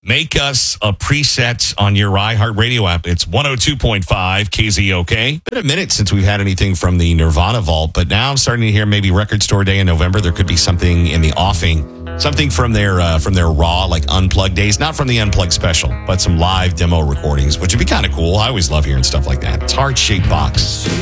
make us a preset on your iHeartRadio app. It's 102.5 KZOK. Been a minute since we've had anything from the Nirvana Vault, but now I'm starting to hear maybe Record Store Day in November. There could be something in the offing, something from their raw, like Unplugged days, not from the Unplugged special, but some live demo recordings, which would be kind of cool. I always love hearing stuff like that. It's Heart-Shaped Box.